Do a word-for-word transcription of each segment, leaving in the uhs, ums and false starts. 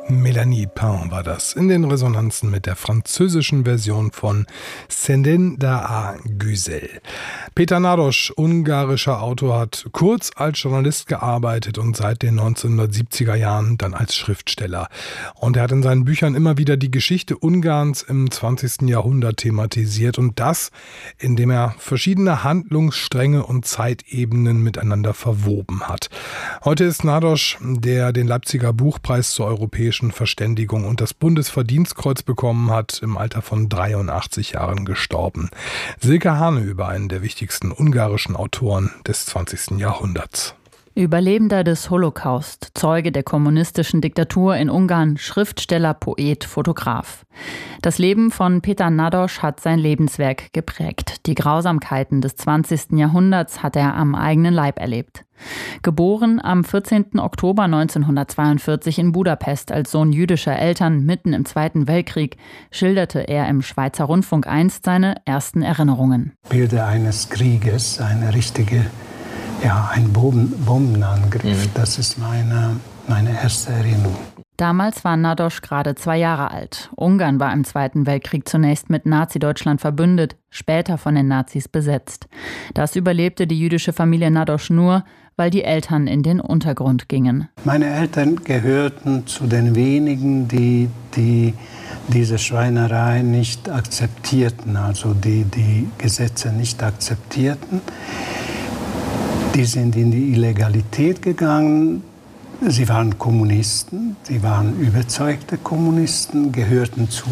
Mélanie Pain war das in den Resonanzen mit der französischen Version von Senden Daha Güzel. Peter Nádas, ungarischer Autor, hat kurz als Journalist gearbeitet und seit den neunzehnhundertsiebziger Jahren dann als Schriftsteller. Und er hat in seinen Büchern immer wieder die Geschichte Ungarns im zwanzigsten Jahrhundert thematisiert und das, indem er verschiedene Handlungsstränge und Zeitebenen miteinander verwoben hat. Heute ist Nádas, der den Leipziger Buchpreis zur europäischen Verständigung und das Bundesverdienstkreuz bekommen hat, im Alter von dreiundachtzig Jahren gestorben. Silke Hane über einen der wichtigsten ungarischen Autoren des zwanzigsten Jahrhunderts. Überlebender des Holocaust, Zeuge der kommunistischen Diktatur in Ungarn, Schriftsteller, Poet, Fotograf. Das Leben von Peter Nádas hat sein Lebenswerk geprägt. Die Grausamkeiten des zwanzigsten Jahrhunderts hat er am eigenen Leib erlebt. Geboren am vierzehnten Oktober neunzehnhundertzweiundvierzig in Budapest als Sohn jüdischer Eltern mitten im Zweiten Weltkrieg, schilderte er im Schweizer Rundfunk einst seine ersten Erinnerungen. Bilder eines Krieges, eine richtige Ja, ein Bomben, Bombenangriff, mhm. das ist meine, meine erste Erinnerung. Damals war Nádas gerade zwei Jahre alt. Ungarn war im Zweiten Weltkrieg zunächst mit Nazi-Deutschland verbündet, später von den Nazis besetzt. Das überlebte die jüdische Familie Nádas nur, weil die Eltern in den Untergrund gingen. Meine Eltern gehörten zu den wenigen, die, die diese Schweinerei nicht akzeptierten, also die die Gesetze nicht akzeptierten. Die sind in die Illegalität gegangen. Sie waren Kommunisten, sie waren überzeugte Kommunisten, gehörten zur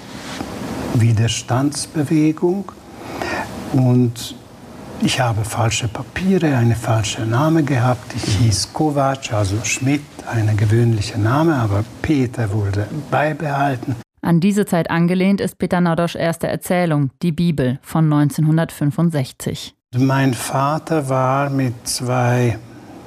Widerstandsbewegung. Und ich habe falsche Papiere, einen falschen Namen gehabt. Ich hieß Kovács, also Schmidt, ein gewöhnlicher Name, aber Peter wurde beibehalten. An diese Zeit angelehnt ist Peter Nádas' erste Erzählung, die Bibel von neunzehnhundertfünfundsechzig. Mein Vater war mit zwei,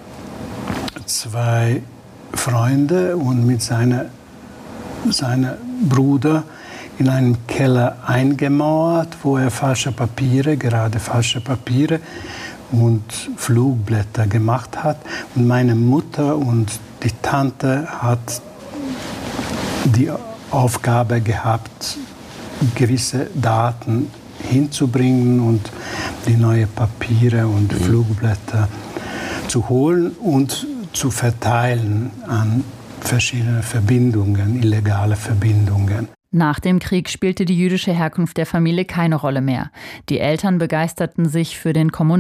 zwei Freunden und mit seinem seine Bruder in einem Keller eingemauert, wo er falsche Papiere, gerade falsche Papiere und Flugblätter gemacht hat. Und meine Mutter und die Tante hat die Aufgabe gehabt, gewisse Daten hinzubringen und die neuen Papiere und mhm. Flugblätter zu holen und zu verteilen an verschiedene Verbindungen, illegale Verbindungen. Nach dem Krieg spielte die jüdische Herkunft der Familie keine Rolle mehr. Die Eltern begeisterten sich für den Kommunismus.